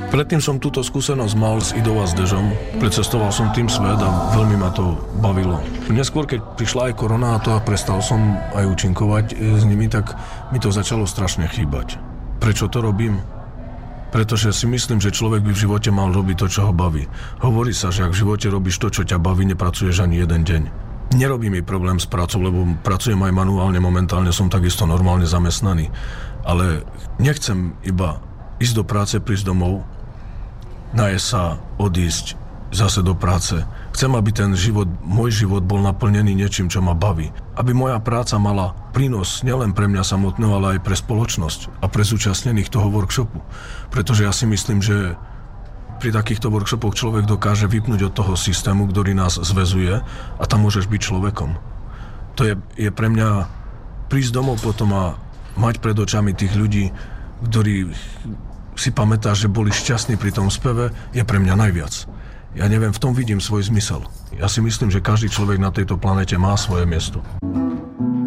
Predtým som túto skúsenosť mal s Idou a s Dežom. Precestoval som tým svet a veľmi ma to bavilo. Neskôr, keď prišla aj korona a to a prestal som aj účinkovať s nimi, tak mi to začalo strašne chýbať. Prečo to robím? Pretože si myslím, že človek by v živote mal robiť to, čo ho baví. Hovorí sa, že ak v živote robíš to, čo ťa baví, nepracuješ ani jeden deň. Nerobí mi problém s prácou, lebo pracujem aj manuálne, momentálne som takisto normálne zamestnaný. Ale nechcem iba ísť do práce, prísť domov, najesť sa, odísť zase do práce. Chcem, aby ten život, môj život bol naplnený niečím, čo ma baví. Aby moja práca mala prínos nielen pre mňa samotného, ale aj pre spoločnosť a pre zúčastnených toho workshopu. Pretože ja si myslím, že pri takýchto workshopoch človek dokáže vypnúť od toho systému, ktorý nás zväzuje a tam môžeš byť človekom. To je pre mňa prísť domov potom a mať pred očami tých ľudí, ktorí si pamätáš, že boli šťastní pri tom speve, je pre mňa najviac. Ja neviem, v tom vidím svoj zmysel. Ja si myslím, že každý človek na tejto planete má svoje miesto.